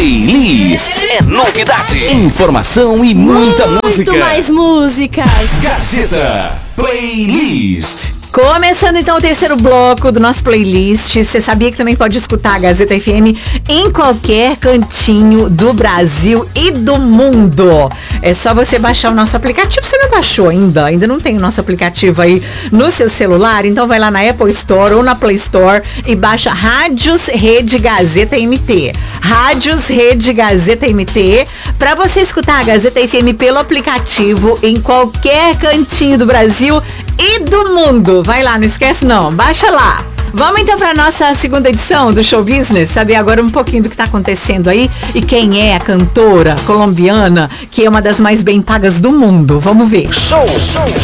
Playlist é novidade, informação e muita música. Muito mais músicas. Gazeta Playlist. Começando então o terceiro bloco do nosso playlist. Você sabia que também pode escutar a Gazeta FM em qualquer cantinho do Brasil e do mundo. É só você baixar o nosso aplicativo. Você não baixou ainda? Ainda não tem o nosso aplicativo aí no seu celular? Então vai lá na Apple Store ou na Play Store e baixa Rádios Rede Gazeta MT. Rádios Rede Gazeta MT, para você escutar a Gazeta FM pelo aplicativo em qualquer cantinho do Brasil e do mundo. Vai lá, não esquece não, baixa lá. Vamos então para nossa segunda edição do Show Business, saber agora um pouquinho do que está acontecendo aí e quem é a cantora colombiana que é uma das mais bem pagas do mundo. Vamos ver. Show